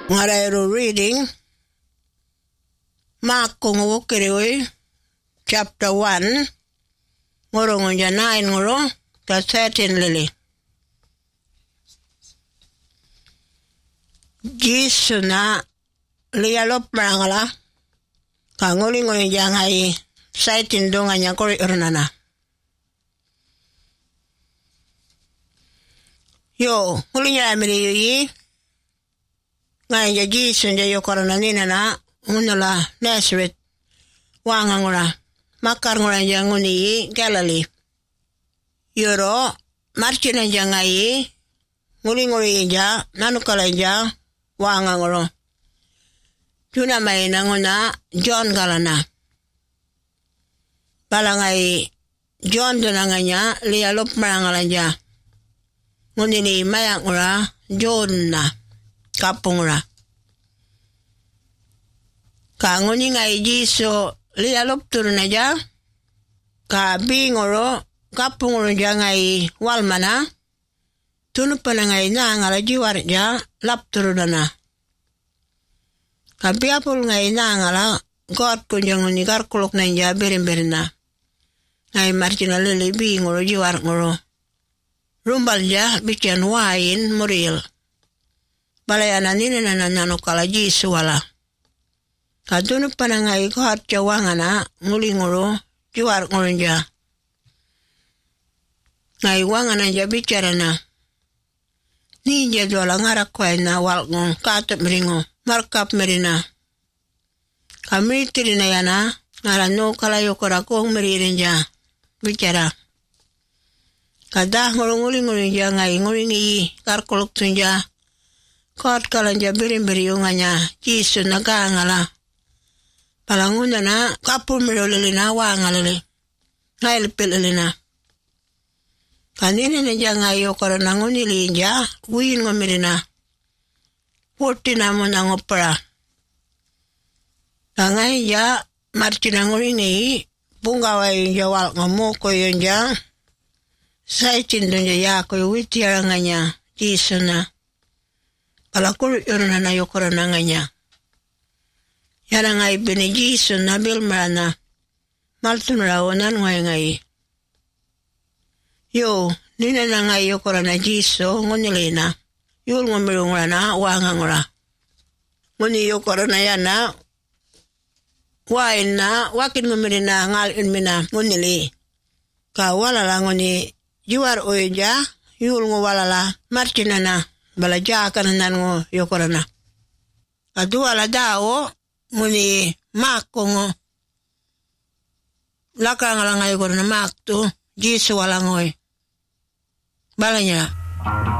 Ngarairo reading Mark kongo kiriwi chapter 1 ngoro ngonja 9 ngoro ta 13 lili. Jisu na lialop marangala kangoli ngonja ngai saitin donga nyakori ernana. Yo, ngulinya amiri yi ngai ja Jisu nja yo korona nina na unala Nazareth wanga ngora makar ngora ja nguni yi Galilee. Yoro marchina ja ngai nguri ja nanukala ja wanga ngoro. Tuna mai na ngona John galana. Balangai John donanganya lialop marangala ja. Nguni ni maya ngora John na kapungura. Ka nguni ngai Jisu lialop turun aja. Ka bingoro kapungura ja ngai walmana. Tunu pana ngai na ngala jiwar ja lap turunana. Ka biapul ngai na ngala God kunjang nguni karkulok na ja berin-berina. Ngai marchina lili bingoro jiwar ngoro. Rumbal ja bikian wain muril. Balayana nina nano kala Jisu wala. Kadunu panangai God jawangana nguli ngoro juar ngoronja. Ngai wangana ja bicarana. Ninja dola ngarak na walngon katap meringo markap merina. Kamitirina yana ngarano kala yokorakong meririnja bicara. Kadah ngulung-ngulung ja ngai ngulingi karkolok tunja. God kalanja birin-biri yunganya Jisu nagangala. Palanguna na kapul mirolilina wangalili. Ngai lipililina. Kanini na ja ngai yokorana ngunili ja uyin ngomirina. Puti na mo na ngopera. Kangai ja marchina ngulingi bungawai ja wal ngomoko yun ja. Saitin dun ja yako yuwiti aranganya Jisu na. Palakul yun na yokorana nganya. Yana ngai bini Jisu na bilmarana. Maltun rawonan ngai. Yo, nina na ngai yokorana Jisu ngunilina. Yul ngomirungrana wangangura. Nguni yokorana yana. Wain na wakin ngumirina ngal inmina ngunili. Ka walala nguni juar oja. Yul ngwalala marchina na. Balaja kanan ngo yokorana. Kadua la dao nguni makongo. Laka ngalangai yokorana mak tu Jisu walangoy. Balanya.